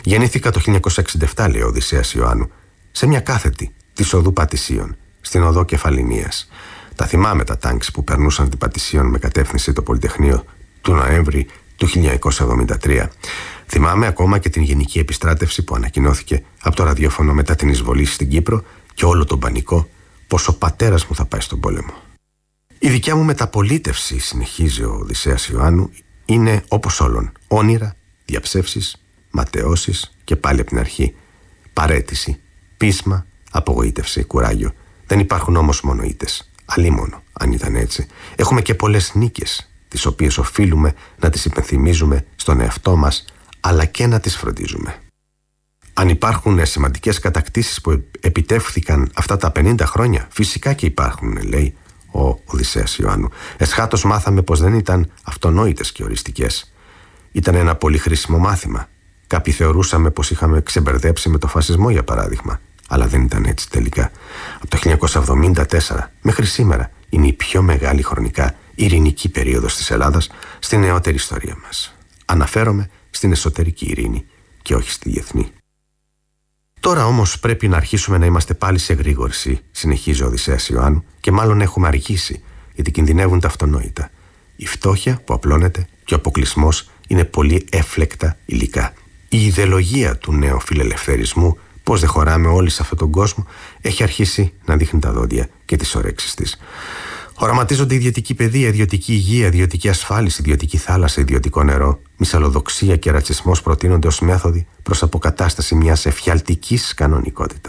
Γεννήθηκα το 1967, λέει ο Οδυσσέας Ιωάννου, σε μια κάθετη της οδού Πατησίων, στην οδό Κεφαληνίας. Τα θυμάμαι τα τάγκς που περνούσαν την Πατησίων με κατεύθυνση το Πολυτεχνείο του Νοέμβρη του 1973. Θυμάμαι ακόμα και την γενική επιστράτευση που ανακοινώθηκε από το ραδιόφωνο μετά την εισβολή στην Κύπρο και όλο τον πανικό πως ο πατέρας μου θα πάει στον πόλεμο. Η δικιά μου μεταπολίτευση, συνεχίζει ο Οδυσσέας Ιωάννου, είναι όπως όλων όνειρα, διαψεύσεις, ματαιώσεις και πάλι από την αρχή. Παρέτηση, πείσμα, απογοήτευση, κουράγιο. Δεν υπάρχουν όμως μόνο ήττες. Αλίμονο, αν ήταν έτσι. Έχουμε και πολλές νίκες, τις οποίες οφείλουμε να τις υπενθυμίζουμε στον εαυτό μας, αλλά και να τις φροντίζουμε. Αν υπάρχουν σημαντικές κατακτήσεις που επιτεύχθηκαν αυτά τα 50 χρόνια, φυσικά και υπάρχουν, λέει ο Οδυσσέας Ιωάννου. Εσχάτως μάθαμε πως δεν ήταν αυτονόητες και οριστικές. Ήταν ένα πολύ χρήσιμο μάθημα. Κάποιοι θεωρούσαμε πως είχαμε ξεμπερδέψει με το φασισμό, για παράδειγμα. Αλλά δεν ήταν έτσι τελικά. Από το 1974 μέχρι σήμερα είναι η πιο μεγάλη χρονικά ειρηνική περίοδος της Ελλάδας στη νεότερη ιστορία μας. Αναφέρομαι στην εσωτερική ειρήνη και όχι στη διεθνή. Τώρα όμως πρέπει να αρχίσουμε να είμαστε πάλι σε γρήγορση, συνεχίζει ο Οδυσσέας Ιωάννου, και μάλλον έχουμε αργήσει, γιατί κινδυνεύουν τα αυτονόητα. Η φτώχεια που απλώνεται και ο αποκλεισμός είναι πολύ έφλεκτα υλικά. Η ιδεολογία του νέου φιλελευθερισμού, πώς δεν χωράμε όλοι σε αυτόν τον κόσμο, έχει αρχίσει να δείχνει τα δόντια και τις ορέξεις της. Οραματίζονται ιδιωτική παιδεία, ιδιωτική υγεία, ιδιωτική ασφάλιση, ιδιωτική θάλασσα, ιδιωτικό νερό. Μυσαλλοδοξία και ρατσισμός προτείνονται ως μέθοδοι προς αποκατάσταση μιας εφιαλτικής κανονικότητας.